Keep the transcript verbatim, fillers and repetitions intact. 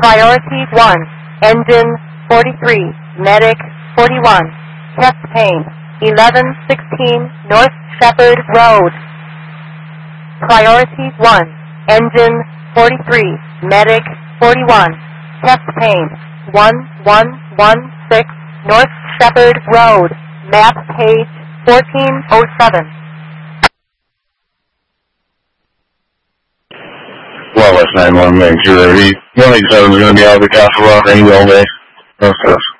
Priority one, engine forty-three, medic forty-one, chest pain, eleven sixteen North Shepherd Road. Priority one, engine forty-three, medic forty-one, chest pain, one one one six North Shepherd Road, map page fourteen oh seven. Well, that's nine one, make sure that he, one eight seven is going to be out of the Castle Rock range all day. That's, that's